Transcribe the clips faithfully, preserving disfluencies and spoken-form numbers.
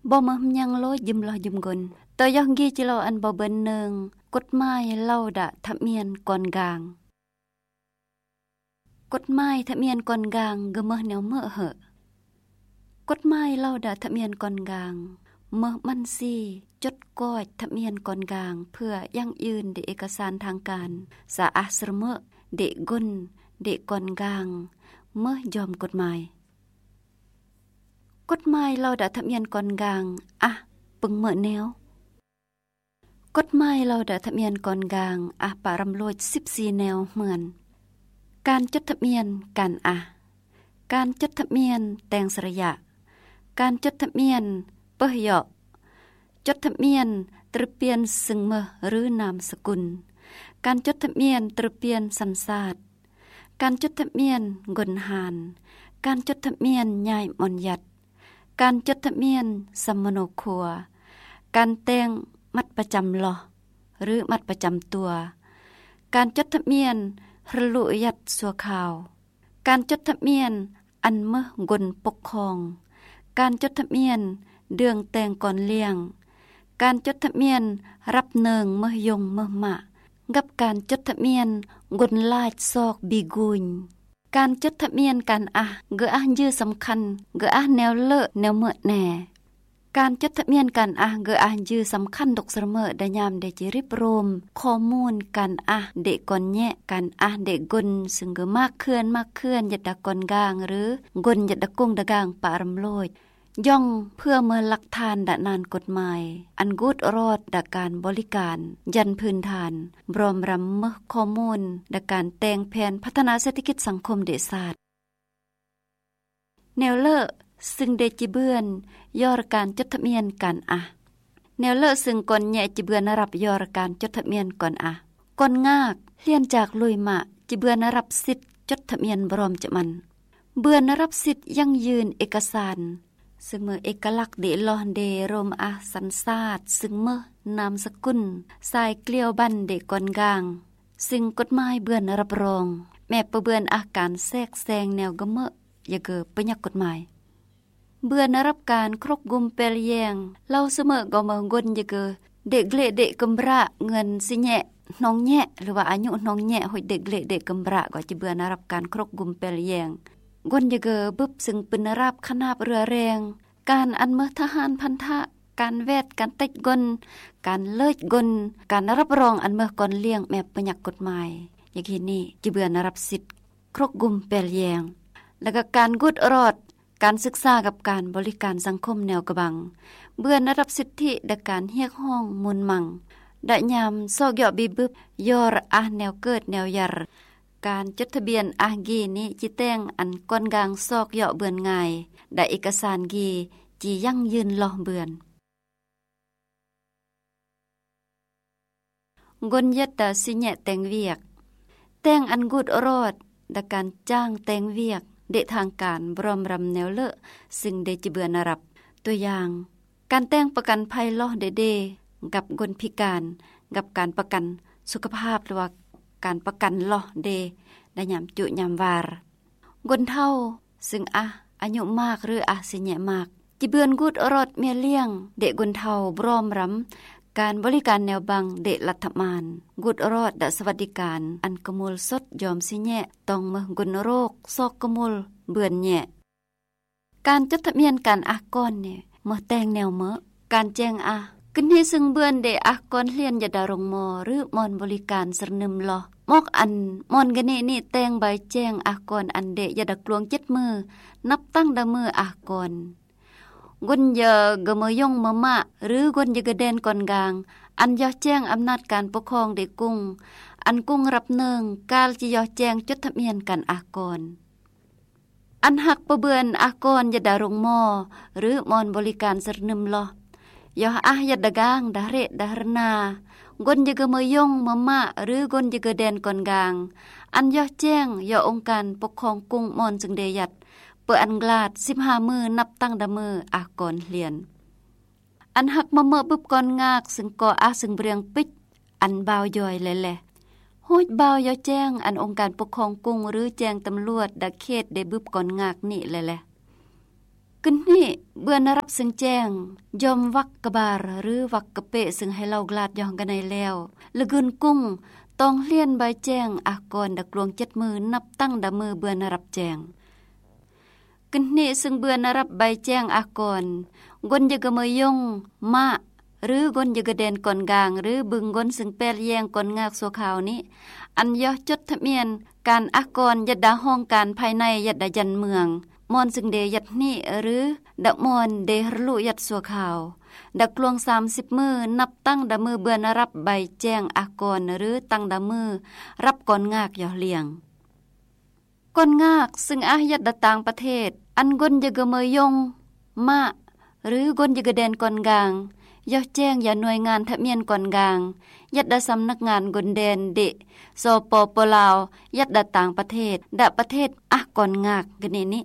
บ่มยังโลยยิมลอยิมกนตอยองกีจิโลอันบ่เบิ่นนึงกฎหมายเล่าดะทะเมียนก่อนกลางกฎหมายทะเมียนก่อนกลางกะมะแนวเมอเหอะกฎหมายเล่าดะทะเมียนก่อนกลางเมอมันซีจดก้อยทะเมียนก่อนกลางเพื่อยั่งยืนในเอกสารทางการสะอาสรเมอเดกนเดก่อนกลางเมื่อยอมกฎหมายกฎหมายเราดะทะเมียนก่อนกลางอะปึงเมื่อแนวกฎหมายเราดะทะเมียนก่อนกลางอะปะรำโลยสิบสี่แนวเหมือนการจดทะเบียนการอะการจดทะเบียนแต่งสระยะการจดทะเบียนเปะเหยาะจดทะเบียนตระเปียนซึ่งเมอหรือนามสกุลการจดทะเบียนตระเปียนสัญชาติการจดทะเบียนกนหานการจดทะเบียนยายมอนยัดการจดทะเบียนสมโนครัวการแต่งมัดประจำลอหรือมัดประจำตัวการจดทะเบียนระลุยัดสัวข่าวการจดทะเบียนอันเมื่อกนปกครองการจดทะเบียนเดืองแต่งก่อนเลี้ยงการจดทะเบียนรับเนิงเมื่อยงเมื่อมะกับการจดทะเบียนกนลายซอกบีกุญการจดทะเบียนการอะเกออะยื้อสำคัญเกออะแนวเลอะแนวเมื่อแน่การจดทะเบียนการอะเกออะยื้อสำคัญดอกเสมอได้ยามได้จิริบรมข้อมูลการอะเด็กก่อนแยะการอะเด็กกนซึ่งเกอมากเคลื่อนมากเคลื่อนยัดดะก่อนกลางหรือกนยัดดะกงดะกางปารำโลยย่องเพื่อเมื่อหลักฐานดะนานกฎหมายอันกูดรอดดะการบริการยันพื้นฐานบรอมรำเมื่อข้อมูลดะการแต่งแผนพัฒนาเศรษฐกิจสังคมเดชาติแนวเลอะซึ่งเดจิเบือนย่อการจดทะเบียนการอะแนวเลอะซึ่งก่อนแยะจิเบือนรับย่อการจดทะเบียนก่อนอะก่อนงากเลี่ยนจากลุยมะจิเบือนรับสิทธิ์จดทะเบียนบรอมจะมันเบือนรับสิทธิ์ยั่งยืนเอกสารซึ่งเมื่อเอกลักษณ์เดลอนเดโรมอาสันซาดซึ่งเมื่อนามสกุลสายเกลียวบันเดก่อนกลางซึ่งกฎหมายเบือนรับรองแม้ประเบือนอาการแทรกแซงแนวกะเมะอย่าเกิดปัญญากฎหมายเบือนรับการครกกุมเปลแยงเล่าเสมอก็เมืองกนอย่าเกิดเด็กเละเด็กกำระเงินสิแยะน้องแยะหรือว่าอายุน้องแยะหอยเด็กเละเด็กกำระก็จะเบือนรับการครกกุมเปลแยงกนยะเกอบึบซึ่งเป็นราบขนาบเรือแรงการอันเมื่อทหารพันธะการแวดการติดกนการเลิศกนการรับรองอันเมื่อก่อนเลี้ยงแม่ปัญญากฎหมายอย่างนี้จิเบือนรับสิทธิ์ครกกุมเปลแยงแล้วก็การกุดรอดการศึกษากับการบริการสังคมแนวกระบังเบือนรับสิทธิดการเฮียกห้องมุนมังดะยามซอกยอบีบึบยอรอะแนวเกิดแนวยารการจดทะเบียนอากีนี้จิแต้งอันก้อนกลางซอกเหาะเบือนง่ายได้เอกสารกีจียั่งยืนลอเบือนกนยัดดาสิแยะแต่งเวียกแต่งอันกุดรอดดาการจ้างแต่งเวียกเดทางการบรมรำแนวเลอะซึ่งเดจิเบือนรับตัวอย่างการแต่งประกันภัยลอเดเดกับกนพิการกับการประกันสุขภาพหรือว่าการประกันลอเดได้ยามจุยามวารกนเท่าซึ่งอะอายุมากหรืออะสิแยะมากจิเบือนกุดรถเมียเลี้ยงเด็กกนเท่าบรอมรำการบริการแนวบังเด็กรัฐมานกุดรอดดสวัสดิการอันกมูลสดยอมสิแยะต้องเมื่อกนโรคซอกกมูลเบือนแยะการจดทะเบียนการอะก่อนเนี่ยเมื่อแต่งแนวเมื่อการแจ้งอะกึนให้ซึ่งเบือนเดอะก่อนเรียนยาดารงมอหรือมอนบริการสรนึมลอมอกอันมอนกะนี่นี่แต่งใบแจ้งอะก่อนอันเดยาดากลวงเจ็ดมือนับตั้งดามืออะก่อนกนเยกะมยงมะมะหรือกนยกะเดนก่อนกลางอันยอแจ้งอำนาจการปกครองเด็กกุ้งอันกุ้งรับเนิงกาลจิยอแจ้งจดทะเบียนกันอะก่อนอันหักประเบือนอะก่อนยาดารงมอหรือมอนบริการสรนึมลอยออะยัดดะกางดาเรดาหรนากนยกะมยงมะมะหรือกนยกะเดนก่อนกลางอันยอแจ้งยอองค์การปกครองกุ้งมอนจึงเดยัดเปิดอันกลาดสิบห้ามือนับตั้งดามืออะก่อนเรียนอันหักมะเมอบึบก่อนงากซึ่งก่ออาซึ่งเบรียงปิดอันบาวยอยแลๆฮู้ดบาวยอแจ้งอันองค์การปกครองกุ้งหรือแจ้งตำรวจดะเขตได้บึบก่อนงากนี่แลๆกึนนี่เบื่อนรับซึ่งแจ้งยอมวักกะบาร์หรือวักกะเปะซึ่งให้เรากลาดยองกันในแล้วละกุนกุ้งต้องเลียนใบแจ้งอากรดักลวงเจ็ดมือนับตั้งดามือเบื่อนรับแจ้งกึนนี่ซึ่งเบื่อนรับใบแจ้งอากรกนจะกะมือยงมาหรือกนจะกะเดนก่อนกลางหรือบึงกนซึ่งแปลแยงก่อนงากสัวขาวนี้อันย่อจดทะเบียนการอากรยัดดาห้องการภายในยัดดายันเมืองมอนซึ่งเดยัดนี่หรือดะมอนเดรลุยัดสัวขาวดักกลวงสามสิบมือนับตั้งดามือเบือนรับใบแจ้งอากรหรือตั้งดามือรับก่อนงากย่อเลียงก่อนงากซึ่งอายัดดาต่างประเทศอันกนจะกะเมยยงมาหรือกนจะกะเดนก่อนกลางย่อแจ้งอย่าหน่วยงานทะเบียนก่อนกลางยัดดาสำนักงานกนเดนเดสปปลาวยัดดาต่างประเทศดะประเทศอะก่อนงากกะนี้นี้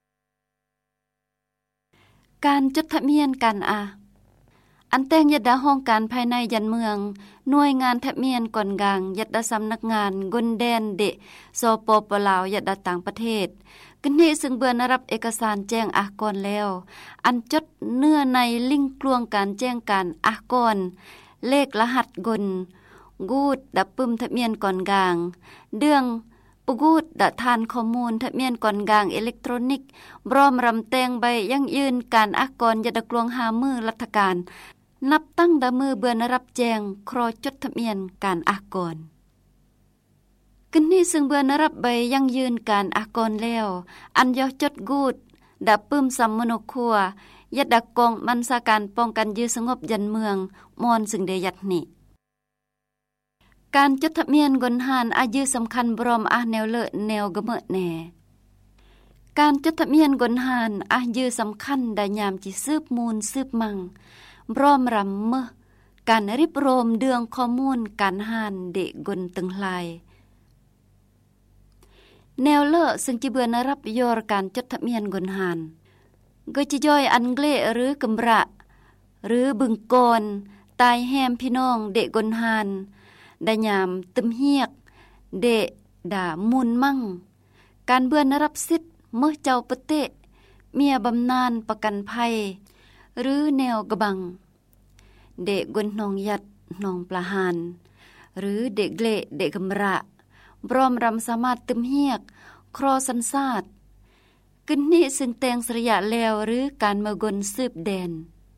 การจดทะเบียนกันอาอันแต่งยัดดาห้องการภายในยันเมืองหน่วยงานทะเบียนก่อนกลางยัดดาสำนักงานกนเดนเดสปปลาวยัดดาต่างประเทศกนี้ซึ่งเบื่อนรับเอกสารแจ้งอากรแล้วอันจดเนื้อในลิงก์กลวงการแจ้งการอากรเลขรหัสกลกูดดับปึมทะเบียนก่อนกลางเดืองปกูดดะทานข้อมูลทะเบียนก่อนกลางอิเล็กทรอนิกส์บรอมรำแตงใบยั่งยืนการอากรยัดกลวงหามือรัฐการนับตั้งดามือเบื่อนรับแจ้งครอจดทะเบียนการอากรกนี้ซึ่งเบื่อนรับใบยั่งยืนการอากรแล้วอันยอจดกูดดับปึมสัมมโนครัวยัดดักกองมันสาการป้องกันยื้อสงบยันเมืองมอนซึ่งได้ยัดนี่การจดทะเบียนกนหานอายุสำคัญบรอมอาแนวเลอะแนวกะเมะแน่การจดทะเบียนกนหานอายุสำคัญได้ยามจิสืบมูลสืบมังบรอมรำเมะการริบรมเดืองข้อมูลการหานเดกนตึงลายแนวเลอะซึ่งจิเบือนรับยอรการจดทะเบียนกนหานก็จะย่อยอังเกลหรือกำระหรือบึงกอนตายแฮมพี่น้องเดกนหานได้ยามตึมเฮียกเดด่ามูลมั่งการเบือนรับสิทธิ์เมื่อเจ้าปะเตะเมียบำนาญประกันภัยหรือแนวกระบังเดกนนองยัดนองปลาหานหรือเดกเลเดกำระบรอมรำสามารถตึมเฮียกครอสันซาดกึนนี่ซึ่งแตงสระยะแล้วหรือการเมกนสืบแดน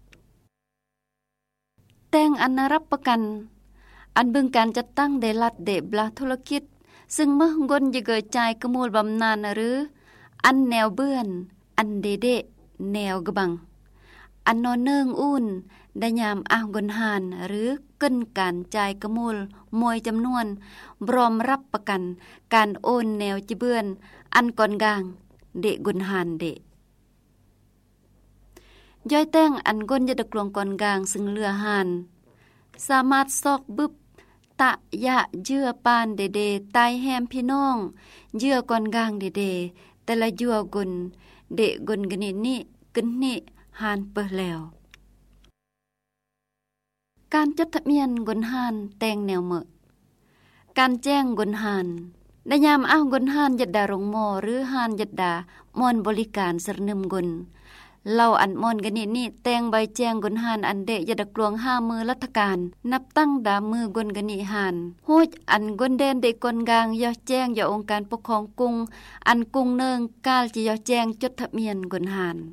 แตงอันรับประกันอันบึงการจัดตั้งได้ลัดเดบลาธุรกิจซึ่งเมื่อกนจะเกิดใจกมูลบำนาญหรืออันแนวเบื้อนอันเดเดแนวกระบังอันนอนเนืองอุ่นได้ยามอ้างกนหานหรือเกินการจ่ายกระมูลมวยจำนวนบรอมรับประกันการโอนแนวจิเบือนอันก่อนกลางเดกนหานเดย้อยแต้งอันก้นยะดกลวงก่อนกลางซึ่งเรือหานสามารถซอกบึบตะยะเยื่อปานเดเดตายแฮมพี่น้องเยื่อก่อนกลางเดเดแต่ละยั่วกนเดกนกนินี่กนนี่หานเปิดแล้วการจดทะเบียนกนหานแตงแนวเมอะการแจ้งกนหานได้ยามอ้างกนหานยัดดารงมอหรือหานยัดดามอนบริการสรนึมกนเล่าอันมอนกันนี่นี่แตงใบแจ้งกนหานอันเดยัดกลวงห้ามือรัฐการนับตั้งดามือกนกันนี่หานโหดอันกนแดนเดกกนกลางยอแจ้งยอองค์การปกครองกรุงอันกรุงเนิงกาลจิยอแจ้งจดทะเบียนกนหาน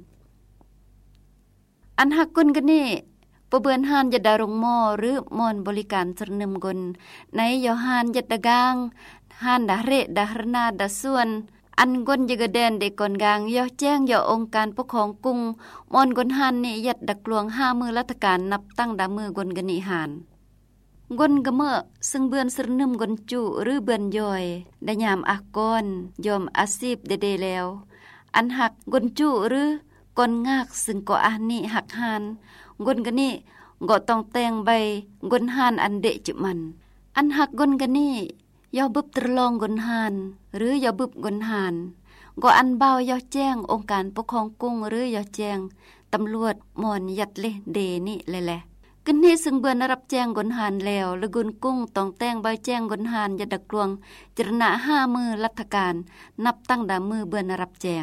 อันหักกนกันนี่ปะเบือนหานยัดดารงมอหรือมอนบริการสรนึมกนในยอหานยัดดากาง หานดาเรดาหรนาดาส่วนอันกนยกแดนเด็กก่อนกลางย่อแจ้งย่อองค์การปกครองกรุงมอนกนหันนี่ยัดดักลวงห้ามือรัฐการนับตั้งดามือกนกนิหานกนกะเมอซึ่งเบือนสรนึมกนจุหรือเบือนย่อยได้ยามอากรยอมอาชีพเดเดแล้วอันหักกนจุหรือกนงากซึ่งก็อานี่หักหานกนกะนี่ก็ต้องแต่งใบกนหานอันเดจุมันอันหักกนกะนี่ยอบึบตรลองกนหานหรือยอบึบกนหานก็อันเบายอแจ้งองค์การปกครองกรุงหรือยอแจ้งตำรวจมอนยัดเลเดนี่แหละกึนนี้ซึ่งเบือนรับแจ้งกนหานแล้วละกุนกุ้งต้องแต่งใบแจ้งกนหานยัดดักลวงจรณะห้ามือรัฐการนับตั้งดามือเบือนรับแจ้ง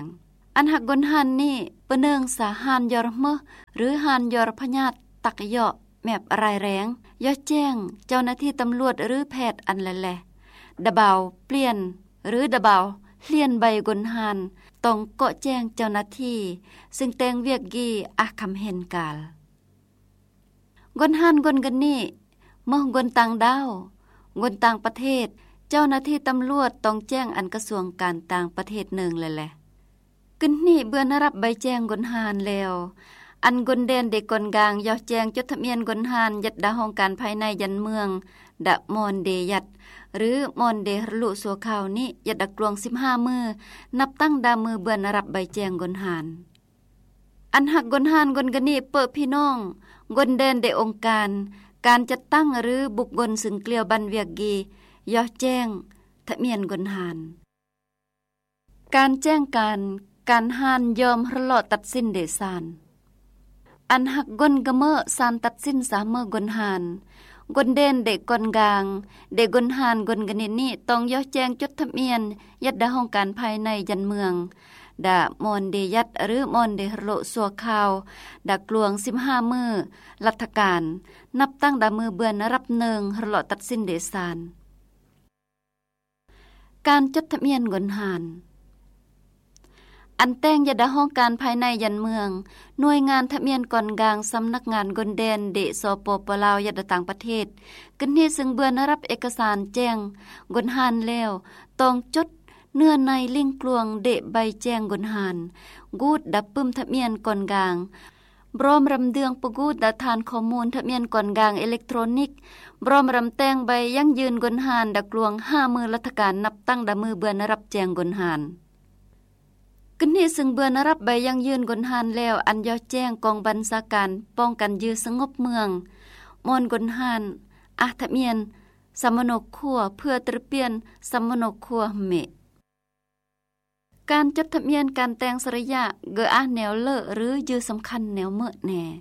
อันหักกนหันนี่เปเนิงสาหานยอรเมอหรือหานยอรพญาตตักเหาะแมบรายแรงย่อแจ้งเจ้าหน้าที่ตำรวจหรือแพทย์อันแลแลดะเบาเปลี่ยนหรือดะเบาเลี่ยนใบกนหันต้องเกาะแจ้งเจ้าหน้าที่ซึ่งแต่งเวียกกีอาคำเห็นกาลกนหันกนกันนี่เมื่อกนต่างดาวกนต่างประเทศเจ้าหน้าที่ตำรวจต้องแจ้งอันกระทรวงการต่างประเทศหนึ่งแลแลกึนนี่เบื่อนรับใบแจ้งกนหานแล้วอันกนแดนเด็กกนกลางยอแจ้งจดทะเบียนกนหานยัดดาห้องการภายในยันเมืองดะมอนเดยัดหรือมอนเดรลุสัวข่าวนี้ยัดดักกลวงสิบห้ามือนับตั้งดามือเบื่อนรับใบแจ้งกนหานอันหักกนหานกนกันนี่เปิดพี่น้องกนแดนเดองค์การการจัดตั้งหรือบุคคลซึ่งเกลียวบันเวียกกียอแจ้งทะเบียนกนหานการแจ้งการการหานยอมรลอตัดสินเดซานอันหักกนกะเมอซานตัดสินสามเมอกนหานกนเด่นเด็กกนกลางเด็กกนหานกนกะนินี่ต้องยอแจ้งจดทะเบียนยัดดาห้องการภายในยันเมืองดะมอนเดยัดหรือมอนเดโรสัวข่าวดากลวงสิบห้ามือรัฐการนับตั้งดามือเบือนรับเนิงรลอตัดสินเดซานการจดทะเบียนกนหานอันแต่งยัดดาห้องการภายในยันเมืองหน่วยงานทะเบียนก่อนกลางสำนักงานกนแดนเดสปปลาวยัดต่างประเทศกึนนี้ซึ่งเบือนรับเอกสารแจ้งกนหานแล้วต้องจดเนื้อในลิงกลวงเดใบแจ้งกนหานกูดดับปึ้มทะเบียนก่อนกลางบรอมรำเดืองปกูดดาทานข้อมูลทะเบียนก่อนกลางอิเล็กทรอนิกส์บรอมรำแตงใบยั่งยืนกนหานดักลวงห้ามือรัฐการนับตั้งดามือเบือนรับแจ้งกนหานกึนนี้ซึ่งเบือนรับใบยังยืนกนหานแล้วอันยอแจ้งกองบัญชาการป้องกันยื้อสงบเมืองมอนกนหานอาทะเมียนสมนกขัวเพื่อตรเปียนสมนกขัวเมการจดทะเบียนการแต่งสระยะเกออาแนวเลอหรือยื้อสำคัญแนวเมื่อแน่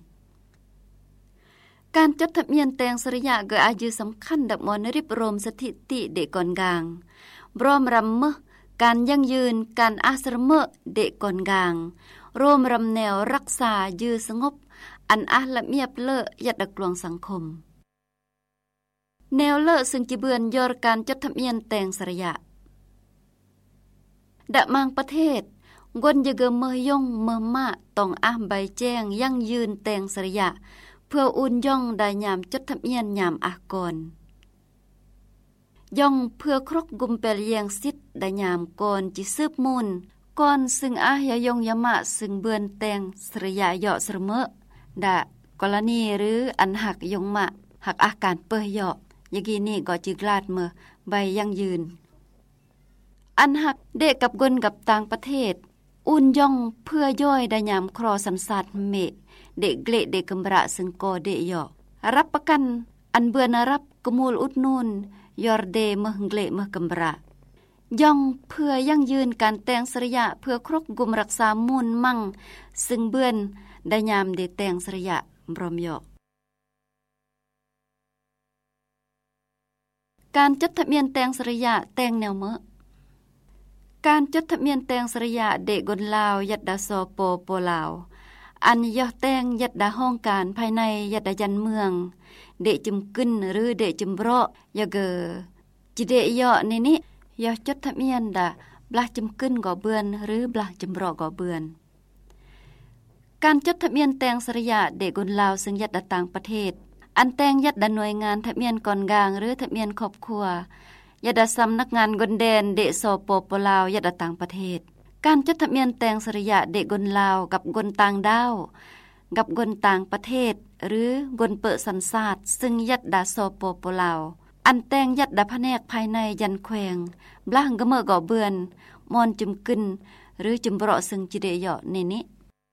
การจดทะเบียนแต่งสระยะเกออายื้อสำคัญดับมอนริบรมสถิติเด็กก่อนกลางบรอมรำเมอการยั่งยืนการอาสรเมอเด็กก่อนกลางร่วมรำแนวรักษายื้อสงบอันอาละเมียบเลอยัดดักลวงสังคมแนวเลอซึ่งจิเบือนยอรการจดทะเบียนแต่งสระยะดะมังประเทศกนยะเกเมยงเมมาต้องอ้ามใบแจ้งยั่งยืนแต่งสระยะเพื่ออุ่นย่องได้ยามจดทะเบียนยามอากรย่องเพื่อครกกุมเปลเยียงสิทธิ์ได้ยามก่อนจิสืบมูลก่อนซึ่งอาหยยงยมะซึ่งเบือนแต่งสระยะเหาะเสมอดะกรณีหรืออันหักยงมะหักอาการเปื้อเหาะยะกีนี่ก็จิกลาดเมื่อใบยั่งยืนอันหักเด็กกับกนกับต่างประเทศอุ่นย่องเพื่อย่อยได้ยามครอสันสัตเมเด็กเกลเด็กกำระซึ่งกอเดเหาะรับประกันอันเบือนรับกมูลอุดนูนยอร์เดมหงเกลมกำระย่องเพื่อยั่งยืนการแต่งสระยะเพื่อครบกุมรักษามูลมั่งซึ่งเบือนได้ยามเดแต่งสระยะบรมเหาะการจดทะเบียนแต่งสระยะแต่งแนวเมอการจดทะเบียนแต่งสระยะเด็กกนลาวยัดดาโซโปโปลาวอันยอแต่งยัดดาห้องการภายในยัดดายันเมืองเดจุมกึนหรือเดจุมเราะยะเกอจิเดยอในนี้ยอจดทะเบียนดาบลาจุมกึนก่อเบือนหรือบลาจุมเราะก่อเบือนการจดทะเบียนแต่งสระยะเด็กกนลาวซึ่งยัดดาต่างประเทศอันแต่งยัดดาหน่วยงานทะเบียนก่อนกลางหรือทะเบียนครอบครัวยาดาสำนักงานกนแดนเดโซโปปลาวยาดาต่างประเทศการจดทะเบียนแต่งสระยะเด็กกนลาวกับกนต่างดาวกับกนต่างประเทศหรือกนเปิดสันสาดซึ่งยัดดาโซโปปลาวอันแต่งยัดดาแผนกภายในยันแขวงบล้างกะเมอก่อเบือนมอนจุมกึนหรือจุมเบราะซึ่งจิเดยอในนี้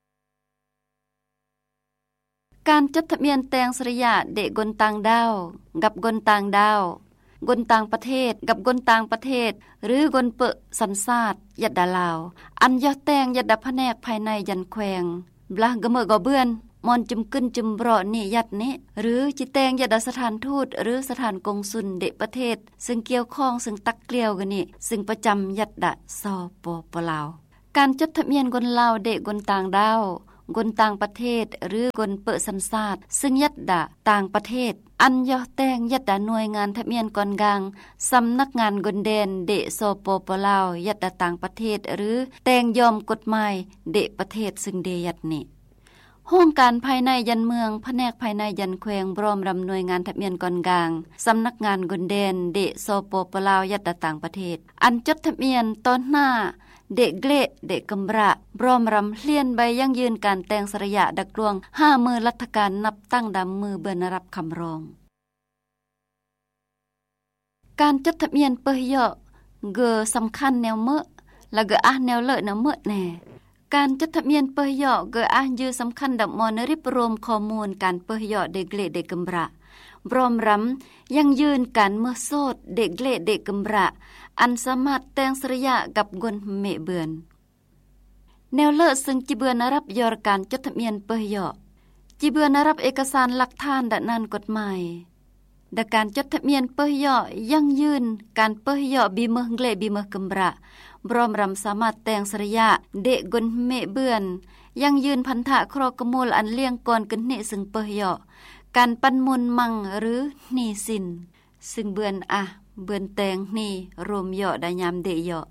การจดทะเบียนแต่งสระยะเด็กกนต่างดาวกับกนต่างดาวกนต่างประเทศกับกนต่างประเทศหรือกนเปะสันสาดยัดดาลาวอันยอแต่งยัดดาแผนกภายในยันแขวงบลากะเมอก่อเบือนมอนจุมกึนจุมเบราะนี่ยัดนี้หรือจิแต่งยัดดาสถานทูตหรือสถานกงสุลเดประเทศซึ่งเกี่ยวข้องซึ่งตักเกลียวกันนี่ซึ่งประจำยัดดาซอปปลาวการจดทะเบียนคนลาวเด็กคนต่างดาวคนต่างประเทศหรือคนเปิดสัญชาติซึ่งยัดดะต่างประเทศอันยอแตงยัดดะหน่วยงานทะเบียนก่อนกลางสำนักงานกนเดนเดโซโปปลาวยัดดะต่างประเทศหรือแตงยอมกฎหมายเดประเทศซึ่งเดยัดนี้ห้องการภายในยันเมืองแผนกภายในยันแขวงบรมรำหน่วยงานทะเบียนก่อนกลางสำนักงานกนเดนเดโซโปปลาวยัดดะต่างประเทศอันจดทะเบียนตอนหน้าเด็กเกละเด็กกำระบรอมรำเลียนใบยั่งยืนการแต่งสระยะดักลวงห้ามือรัฐการนับตั้งดำมือเบิ่นรับคำร้องการจดทะเบียนเปยาะเกอสำคัญแนวเมอะและเกออ่ะแนวเลอะแนวเมอะแน่การจดทะเบียนเปยาะเกออ่ะยือสำคัญดับมอนริบรวมข้อมูลการเปยาะเด็กเกละเด็กกำระบรอมรำยั่งยืนการเมื่อโซดเด็กเกละเด็กกำระอันสามารถแต่งสระยะกับกนเมเบือนแนวเลิศซึ่งจิเบือนรับยอรการจดทะเบียนเปยาะจิเบือนรับเอกสารหลักฐานดันนันกฎหมายดักการจดทะเบียนเปยาะยั่งยืนการเปยาะบีเมืองเกละบีเมืองกำระบรอมรำสามารถแต่งสระยะเด็กกนเมเบือนยั่งยืนพันธะครอกมูลอันเลี้ยงก่อนกันเนซึ่งเปยาะการปันมุนมังหรือหนี้สินซึ่งเบือนอะเบือนแตงนี่รวมเหาะได้ยามเดเหาะ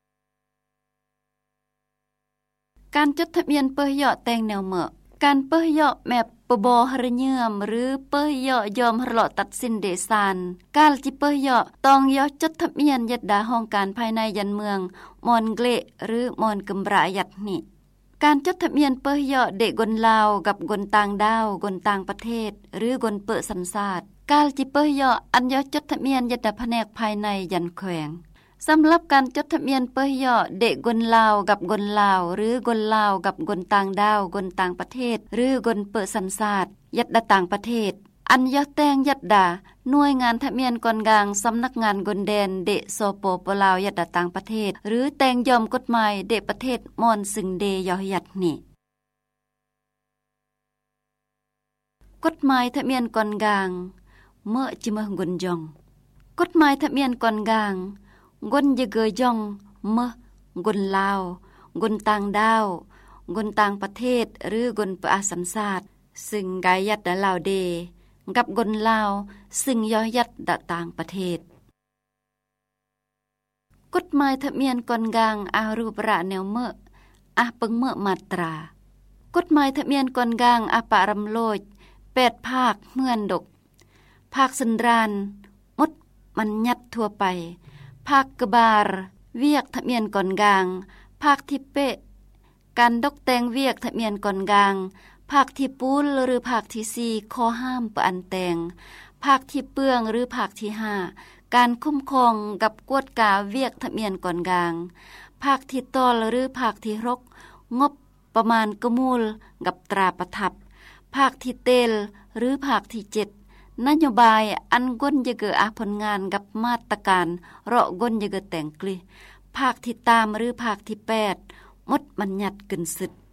การจดทะเบียนเปยเหาะแตงแนวเหมาะการเปยเหาะแมบปบอหระเยื่อมหรือเปยเหาะยอมหลอตัดสินเดซานกาลจิเปยเหาะต้องเหาะจดทะเบียนยัดดาห้องการภายในยันเมืองมอนเกละหรือมอนกำระยัดนี่การจดทะเบียนเปยเหาะเด็กกนลาวกับกนต่างดาวกนต่างประเทศหรือกนเปิดสัญชาติกาลจิเปยาะอันยอจดทะเบียนยัดแผนกภายในยันแขวงสำหรับการจดทะเบียนเปยาะเด็กกนลาวกับกนลาวหรือกนลาวกับกนต่างดาวกนต่างประเทศหรือกนเปิดสัญชาติยัดดาต่างประเทศอันยอแตงยัดดาหน่วยงานทะเบียนก่อนกลางสำนักงานกนแดนเดโซโปปลาวยัดดาต่างประเทศหรือแตงยอมกฎหมายเดประเทศมอนซึ่งเดยอยัดนี่กฎหมายทะเบียนก่อนกลางเมื่อจิมกนยองกฎหมายทะเบียนก่อนกลางกนยเกยองเมื่อกนลาวกนต่างดาวกนต่างประเทศหรือกนปอาสัญชาติซึ่งกายยัดดาลาวเดกับกนลาวซึ่งยอยัดดาต่างประเทศกฎหมายทะเบียนก่อนกลางอารูประแนวเมื่ออาเปิงเมื่อมาตรากฎหมายทะเบียนก่อนกลางอาปารำโลยแปดภาคเมื่อนดกภาคสันรานมดมันยัดทั่วไปภาคกบาลเวียกทะเบียนก่อนกลางภาคที่เปะการดกแต่งเวียกทะเบียนก่อนกลางภาคที่ปูลหรือภาคที่สี่ข้อห้ามปะอันแต่งภาคที่เปื้องหรือภาคที่ห้าการคุ้มครองกับกวดกาเวียกทะเบียนก่อนกลางภาคที่ตอลหรือภาคที่รกงบประมาณกมูลกับตราประทับภาคที่เตลหรือภาคที่เจ็ดนโยบายอันก้นจะเกิดอาผลงานกับมาตรการเราะก้นจะเกิดแต่งกลีภาคที่ตามหรือภาคที่แปดมดบัญญัติกึนสึด